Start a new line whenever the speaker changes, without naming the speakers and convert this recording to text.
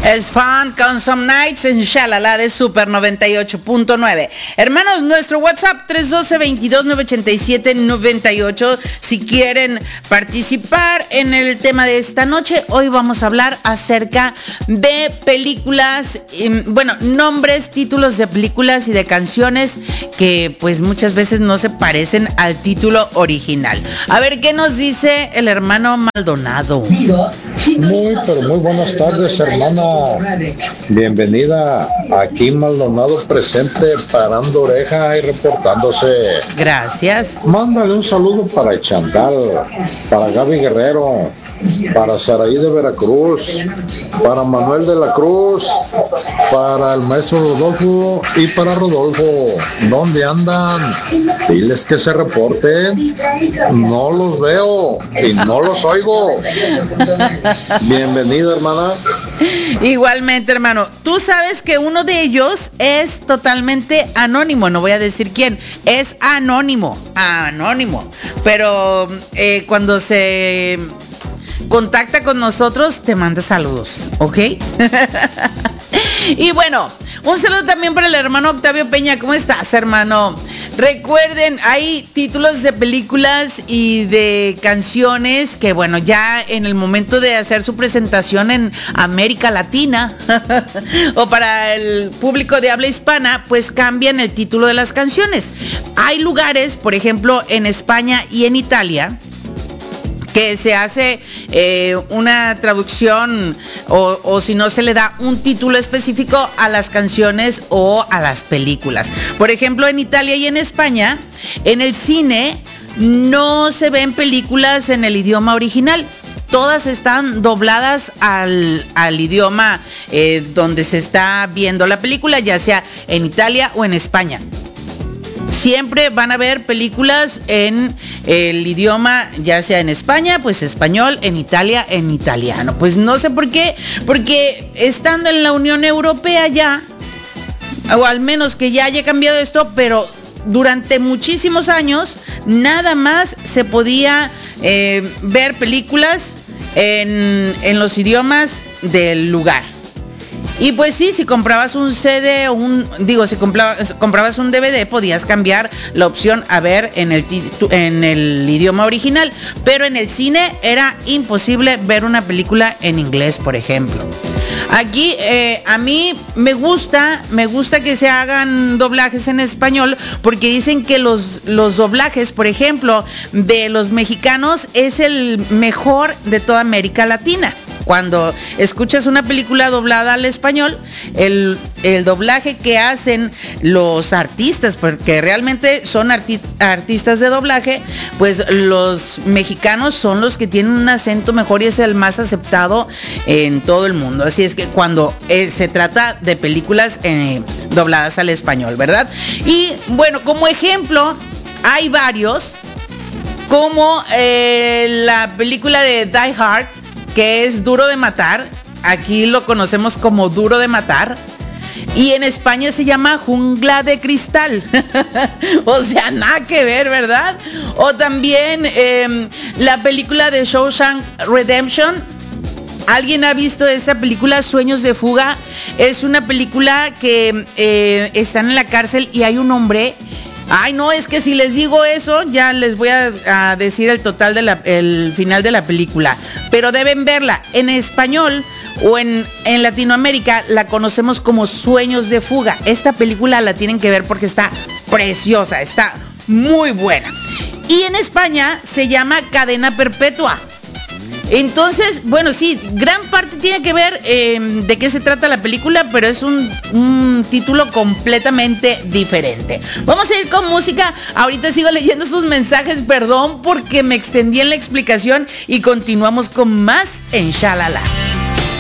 Es Fun con Some Nights en Shalala de Super 98.9. Hermanos, nuestro WhatsApp 312-22-987-98. Si quieren participar en el tema de esta noche, hoy vamos a hablar acerca de películas, nombres, títulos de películas y de canciones que pues muchas veces no se parecen al título original. A ver, ¿qué nos dice el hermano Maldonado?
Muy buenas tardes, hermana. Bienvenida. Aquí Maldonado presente, parando oreja y reportándose.
Gracias.
Mándale un saludo para Chantal, para Gaby Guerrero, para Saraí de Veracruz, para Manuel de la Cruz, para el maestro Rodolfo y para Rodolfo. ¿Dónde andan? Diles que se reporten. No los veo y no los oigo. Bienvenida, hermana.
Igualmente, hermano. Tú sabes que uno de ellos es totalmente anónimo. No voy a decir quién. Es anónimo. Pero cuando se contacta con nosotros, te manda saludos, ¿ok? Y bueno, un saludo también para el hermano Octavio Peña. ¿Cómo estás, hermano? Recuerden, hay títulos de películas y de canciones que, bueno, ya en el momento de hacer su presentación en América Latina o para el público de habla hispana, pues cambian el título de las canciones. Hay lugares, por ejemplo, en España y en Italia, que se hace una traducción o si no se le da un título específico a las canciones o a las películas. Por ejemplo, en Italia y en España, en el cine no se ven películas en el idioma original. Todas están dobladas al idioma donde se está viendo la película, ya sea en Italia o en España. Siempre van a ver películas en el idioma, ya sea en España, pues español, en Italia, en italiano. Pues no sé por qué, porque estando en la Unión Europea ya, o al menos que ya haya cambiado esto, pero durante muchísimos años nada más se podía ver películas en los idiomas del lugar. Y pues sí, si comprabas un CD o si comprabas un DVD, podías cambiar la opción a ver en el idioma original, pero en el cine era imposible ver una película en inglés, por ejemplo. Aquí a mí me gusta que se hagan doblajes en español, porque dicen que los doblajes, por ejemplo, de los mexicanos es el mejor de toda América Latina. Cuando escuchas una película doblada al español, el doblaje que hacen los artistas, porque realmente son artistas de doblaje, pues los mexicanos son los que tienen un acento mejor y es el más aceptado en todo el mundo. Así es que cuando se trata de películas dobladas al español, ¿verdad? Y bueno, como ejemplo, hay varios, como la película de Die Hard, que es Duro de Matar. Aquí lo conocemos como Duro de Matar. Y en España se llama Jungla de Cristal. O sea, nada que ver, ¿verdad? O también la película de Shawshank Redemption. ¿Alguien ha visto esta película, Sueños de Fuga? Es una película que están en la cárcel y hay un hombre. Ay, no, es que si les digo eso, ya les voy a decir el final de la película. Pero deben verla. En español o en Latinoamérica la conocemos como Sueños de Fuga. Esta película la tienen que ver porque está preciosa, está muy buena. Y en España se llama Cadena Perpetua. Entonces, bueno, sí, gran parte tiene que ver de qué se trata la película, pero es un título completamente diferente. Vamos a ir con música. Ahorita sigo leyendo sus mensajes, perdón porque me extendí en la explicación, y continuamos con más en Shalala.